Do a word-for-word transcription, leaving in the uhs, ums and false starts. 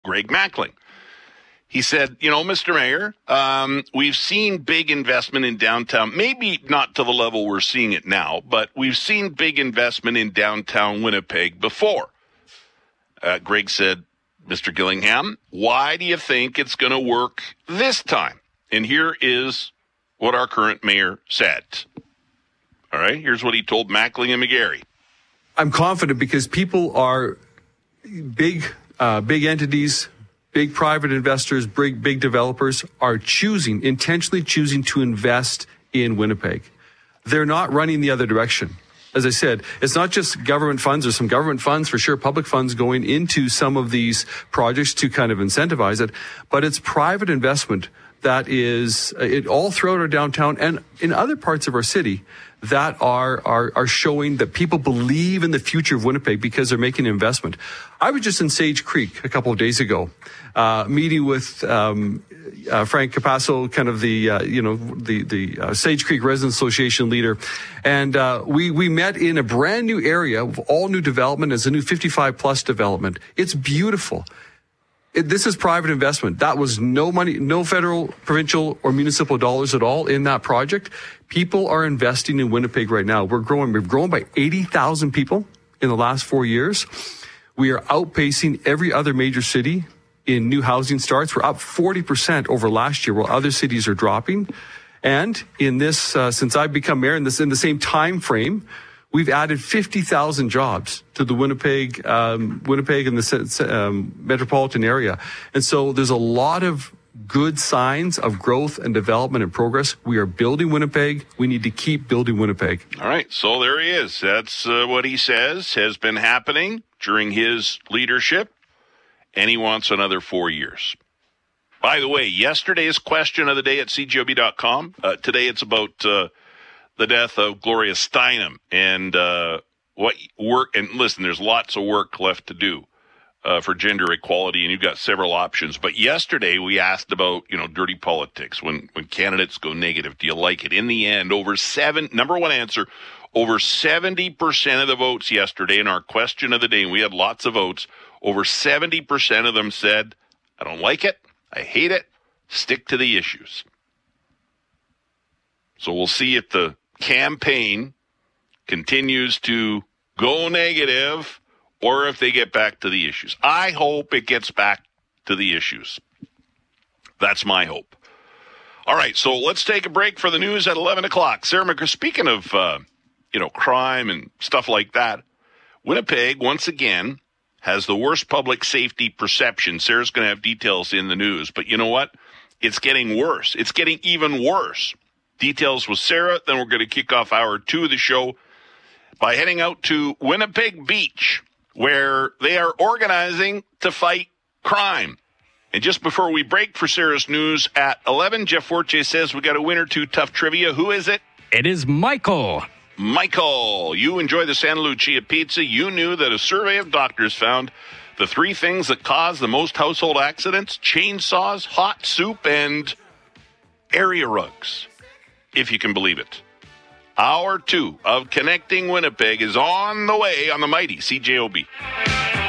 Greg Mackling. He said, you know, Mister Mayor, um, we've seen big investment in downtown, maybe not to the level we're seeing it now, but we've seen big investment in downtown Winnipeg before. Uh, Greg said, Mister Gillingham, why do you think it's going to work this time? And here is what our current mayor said. All right, here's what he told Mackling and McGarry. I'm confident because people are big, uh, big entities, big private investors, big, big developers are choosing, intentionally choosing to invest in Winnipeg. They're not running the other direction. As I said, it's not just government funds or some government funds, for sure, public funds going into some of these projects to kind of incentivize it, but it's private investment that is it all throughout our downtown and in other parts of our city that are, are, are showing that people believe in the future of Winnipeg because they're making an investment. I was just in Sage Creek a couple of days ago, uh, meeting with, um, uh, Frank Capasso, kind of the, uh, you know, the, the, uh, Sage Creek Residents Association leader. And, uh, we, we met in a brand new area of all new development. It's a new fifty-five plus development. It's beautiful. It, this is private investment. That was no money, no federal, provincial, or municipal dollars at all in that project. People are investing in Winnipeg right now. We're growing. We've grown by eighty thousand people in the last four years. We are outpacing every other major city in new housing starts. We're up forty percent over last year, while other cities are dropping. And in this, uh, since I've become mayor, in this in the same time frame, we've added fifty thousand jobs to the Winnipeg, um, Winnipeg and the um, metropolitan area. And so there's a lot of good signs of growth and development and progress. We are building Winnipeg. We need to keep building Winnipeg. All right. So there he is. That's uh, what he says has been happening during his leadership. And he wants another four years. By the way, yesterday's question of the day at C J O B dot com. Uh, today it's about uh, the death of Gloria Steinem and uh, what work. And listen, there's lots of work left to do uh, for gender equality, and you've got several options. But yesterday we asked about, you know, dirty politics. When when candidates go negative, do you like it? In the end, over seven, number one answer, over seventy percent of the votes yesterday in our question of the day, and we had lots of votes, over seventy percent of them said, I don't like it, I hate it, stick to the issues. So we'll see if the campaign continues to go negative or if they get back to the issues. I hope it gets back to the issues. That's my hope. All right, so let's take a break for the news at eleven o'clock. Sarah McGrath, speaking of, uh, you know, crime and stuff like that, Winnipeg, once again, has the worst public safety perception. Sarah's going to have details in the news, but you know what? It's getting worse. It's getting even worse. Details with Sarah. Then we're going to kick off hour two of the show by heading out to Winnipeg Beach, where they are organizing to fight crime. And just before we break for Sarah's news at eleven, Jeff Forte says we got a winner to Tough Trivia. Who is it? It is Michael. Michael, you enjoy the Santa Lucia pizza. You knew that a survey of doctors found the three things that cause the most household accidents: chainsaws, hot soup, and area rugs, if you can believe it. Hour two of Connecting Winnipeg is on the way on the mighty C J O B.